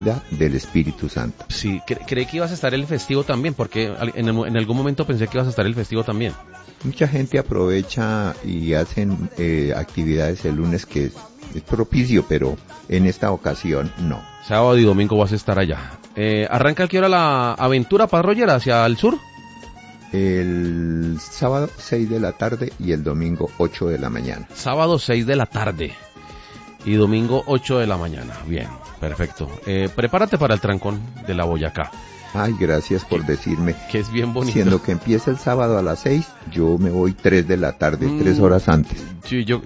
del Espíritu Santo. Sí, creí que ibas a estar el festivo también, porque en algún momento pensé que ibas a estar el festivo también. Mucha gente aprovecha y hacen actividades el lunes que es propicio, pero en esta ocasión no. Sábado y domingo vas a estar allá. ¿Arranca a qué hora la aventura para Roger hacia el sur? El sábado 6 de la tarde y el domingo 8 de la mañana. Sábado 6 de la tarde y domingo 8 de la mañana. Bien, perfecto. Prepárate para el trancón de la Boyacá. Ay, gracias por decirme. Que es bien bonito. Siendo que empieza el sábado a las 6, yo me voy 3 de la tarde, 3 horas antes. Sí, yo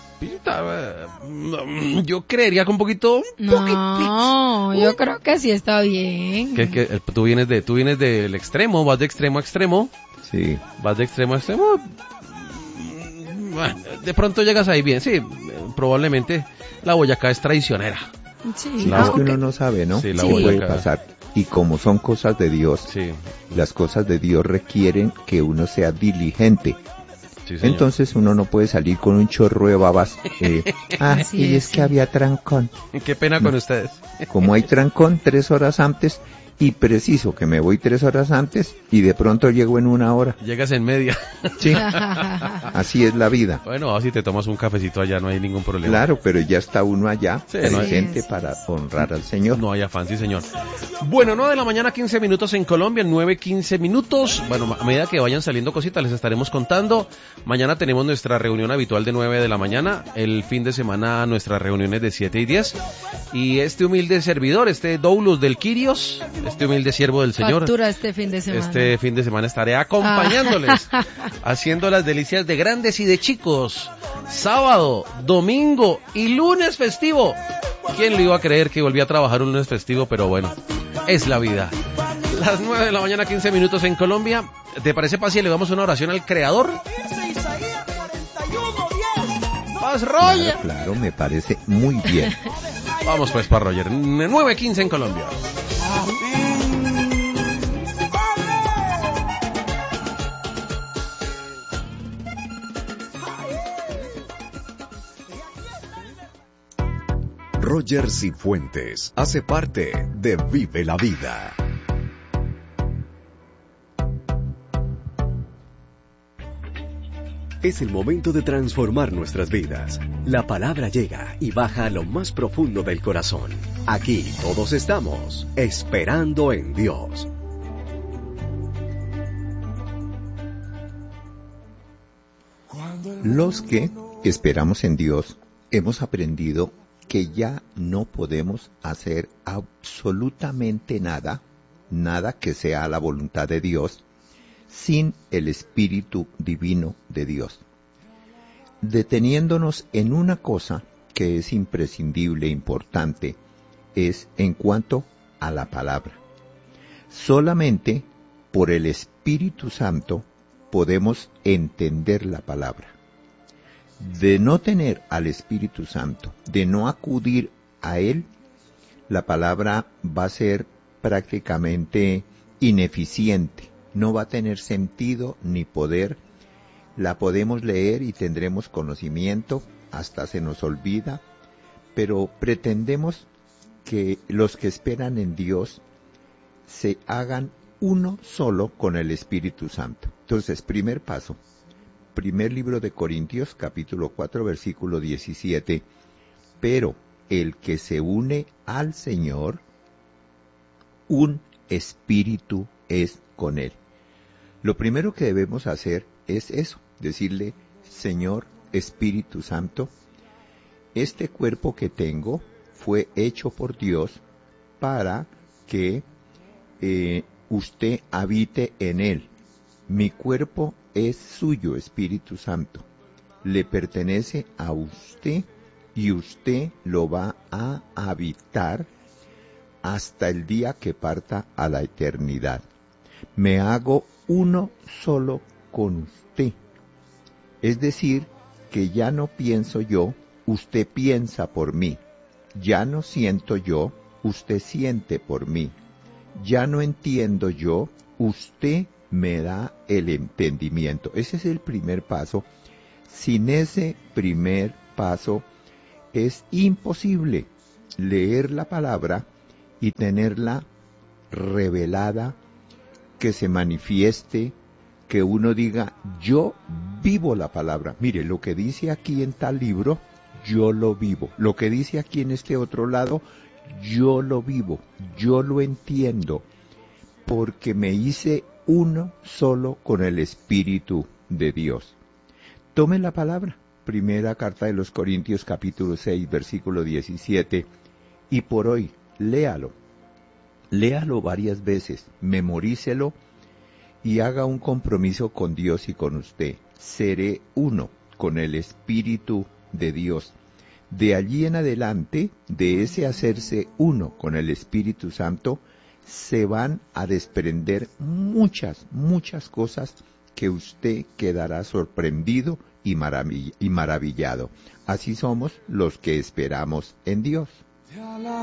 creería que un poquito. No, yo creo que sí está bien. Tú vienes del extremo, vas de extremo a extremo. Sí. Vas de extremo a extremo. Bueno, de pronto llegas ahí bien, sí. Probablemente la Boyacá es traicionera. Sí, es que uno no sabe, ¿no? Sí, la puede Boyacá. pasar. Y como son cosas de Dios, sí. Las cosas de Dios requieren que uno sea diligente. Sí, entonces uno no puede salir con un chorro de babas. Y es que había trancón. Qué pena con ustedes. Como hay trancón 3 horas antes, y preciso que me voy 3 horas antes, y de pronto llego en 1 hora. Llegas en media. Sí, así es la vida. Bueno, así te tomas un cafecito allá, no hay ningún problema. Claro, pero ya está uno allá, sí, presente para honrar al Señor. No hay afán, sí señor. Bueno, 9 de la mañana, 15 minutos en Colombia, 9:15 minutos. Bueno, a medida que vayan saliendo cositas les estaremos contando. Mañana tenemos nuestra reunión habitual de 9 de la mañana. El fin de semana nuestras reuniones de 7 y 10. Y este humilde servidor, este Doulos del Quirios, este humilde siervo del Señor. Factura este fin de semana. Este fin de semana estaré acompañándoles, haciendo las delicias de grandes y de chicos. Sábado, domingo y lunes festivo. ¿Quién lo iba a creer que volvía a trabajar un lunes festivo? Pero bueno, es la vida. Las 9 de la mañana, 15 minutos en Colombia. ¿Te parece, Paz, si le damos una oración al Creador? ¡Paz, Roger! Claro, me parece muy bien. Vamos pues para Roger. 9:15 en Colombia. Roger Cifuentes hace parte de Vive la Vida. Es el momento de transformar nuestras vidas. La palabra llega y baja a lo más profundo del corazón. Aquí todos estamos esperando en Dios. Los que esperamos en Dios hemos aprendido que ya no podemos hacer absolutamente nada que sea la voluntad de Dios, sin el Espíritu Divino de Dios. Deteniéndonos en una cosa que es imprescindible e importante, es en cuanto a la palabra. Solamente por el Espíritu Santo podemos entender la palabra. De no tener al Espíritu Santo, de no acudir a Él, la palabra va a ser prácticamente ineficiente, no va a tener sentido ni poder. La podemos leer y tendremos conocimiento, hasta se nos olvida, pero pretendemos que los que esperan en Dios se hagan uno solo con el Espíritu Santo. Entonces, primer paso. Primer libro de Corintios, capítulo 4, versículo 17. Pero el que se une al Señor, un espíritu es con él. Lo primero que debemos hacer es eso, decirle: Señor Espíritu Santo, este cuerpo que tengo fue hecho por Dios para que usted habite en él. Mi cuerpo es suyo, Espíritu Santo. Le pertenece a usted y usted lo va a habitar hasta el día que parta a la eternidad. Me hago uno solo con usted. Es decir, que ya no pienso yo, usted piensa por mí. Ya no siento yo, usted siente por mí. Ya no entiendo yo, usted me da el entendimiento. Ese es el primer paso. Sin ese primer paso es imposible leer la palabra y tenerla revelada, que se manifieste, que uno diga, yo vivo la palabra. Mire, lo que dice aquí en tal libro, yo lo vivo. Lo que dice aquí en este otro lado, yo lo vivo, yo lo entiendo, porque me hice uno solo con el Espíritu de Dios. Tome la palabra, primera carta de los Corintios capítulo 6, versículo 17, y por hoy, léalo varias veces, memorícelo y haga un compromiso con Dios y con usted. Seré uno con el Espíritu de Dios. De allí en adelante, de ese hacerse uno con el Espíritu Santo, se van a desprender muchas cosas que usted quedará sorprendido y maravillado. Así somos los que esperamos en Dios.